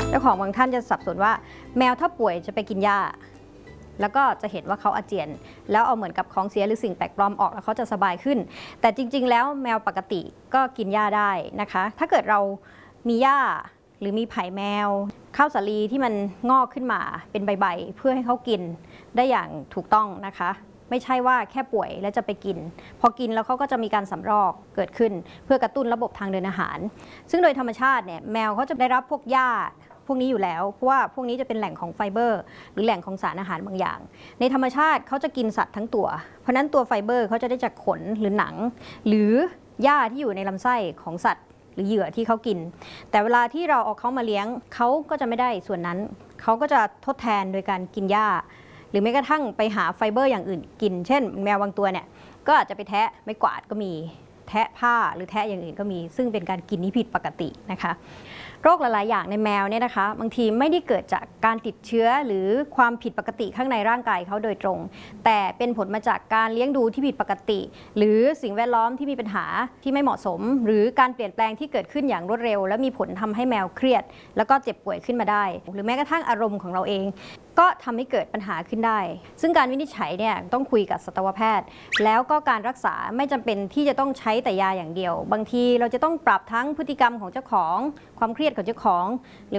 เจ้าของบางท่านจะสับสนว่าแมวถ้าป่วยจะไปกินหญ้าแล้วก็จะเห็นว่าเขาอาเจียนแล้วเอาเหมือนกับของเสียหรือสิ่งแปลกปลอมออกแล้วเขาจะสบายขึ้นแต่จริงๆแล้วแมวปกติก็กินหญ้าได้นะคะถ้าเกิดเรามีหญ้าหรือมีไผ่แมวข้าวสาลีที่มันงอกขึ้นมาเป็นใบๆเพื่อให้เขากินได้อย่างถูกต้องนะคะไม่ใช่ว่าแค่ป่วยแล้วจะไปกินพอกินแล้วเขาก็จะมีการสำรอกเกิดขึ้นเพื่อกระตุ้นระบบทางเดินอาหารซึ่งโดยธรรมชาติเนี่ยแมวเขาจะได้รับพวกหญ้าพวกนี้อยู่แล้วเพราะว่าพวกนี้จะเป็นแหล่งของไฟเบอร์หรือแหล่งของสารอาหารบางอย่างในธรรมชาติเขาจะกินสัตว์ทั้งตัวเพราะนั้นตัวไฟเบอร์เขาจะได้จากขนหรือหนังหรือหญ้าที่อยู่ในลำไส้ของสัตว์หรือเหยื่อที่เขากินแต่เวลาที่เราเอาเขามาเลี้ยงเขาก็จะไม่ได้ส่วนนั้นเขาก็จะทดแทนโดยการกินหญ้าหรือแม้กระทั่งไปหาไฟเบอร์อย่างอื่นกินเช่นแมวบางตัวเนี่ยก็อาจจะไปแทะไม้กวาดก็มีแทะผ้าหรือแทะอย่างอื่นก็มีซึ่งเป็นการกินที่ผิดปกตินะคะโรคหลายๆอย่างในแมวเนี่ยนะคะบางทีไม่ได้เกิดจากการติดเชื้อหรือความผิดปกติข้างในร่างกายเขาโดยตรงแต่เป็นผลมาจากการเลี้ยงดูที่ผิดปกติหรือสิ่งแวดล้อมที่มีปัญหาที่ไม่เหมาะสมหรือการเปลี่ยนแปลงที่เกิดขึ้นอย่างรวดเร็วและมีผลทำให้แมวเครียดแล้วก็เจ็บป่วยขึ้นมาได้หรือแม้กระทั่งอารมณ์ของเราเองก็ทำให้เกิดปัญหาขึ้นได้ซึ่งการวินิจฉัยเนี่ยต้องคุยกับสัตวแพทย์แล้วก็การรักษาไม่จำเป็นที่จะต้องใช้แต่ยาอย่างเดียวบางทีเราจะต้องปรับทั้งพฤติกรรมของเจ้าของความเครียดของเจ้าของ